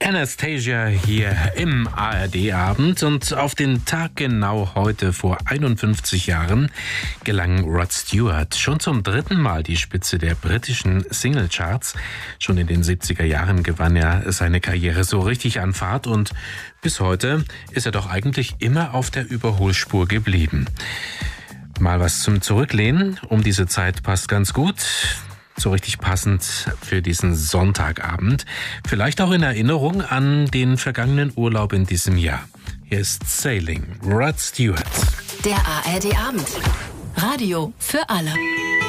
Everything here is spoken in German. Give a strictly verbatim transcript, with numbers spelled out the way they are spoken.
Anastasia hier im A R D-Abend, und auf den Tag genau heute vor einundfünfzig Jahren gelang Rod Stewart schon zum dritten Mal die Spitze der britischen Singlecharts. Schon in den siebziger Jahren gewann er seine Karriere so richtig an Fahrt, und bis heute ist er doch eigentlich immer auf der Überholspur geblieben. Mal was zum Zurücklehnen, um diese Zeit passt ganz gut. So richtig passend für diesen Sonntagabend. Vielleicht auch in Erinnerung an den vergangenen Urlaub in diesem Jahr. Hier ist Sailing, Rod Stewart. Der A R D-Abend. Radio für alle.